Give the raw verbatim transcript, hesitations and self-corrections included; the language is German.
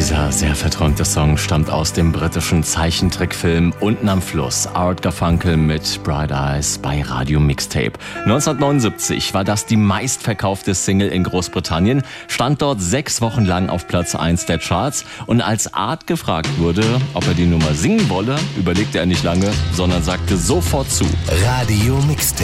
Dieser sehr verträumte Song stammt aus dem britischen Zeichentrickfilm Unten am Fluss. Art Garfunkel mit Bright Eyes bei Radio Mixtape. neunzehnhundertneunundsiebzig war das die meistverkaufte Single in Großbritannien, stand dort sechs Wochen lang auf Platz eins der Charts. Und als Art gefragt wurde, ob er die Nummer singen wolle, überlegte er nicht lange, sondern sagte sofort zu. Radio Mixtape.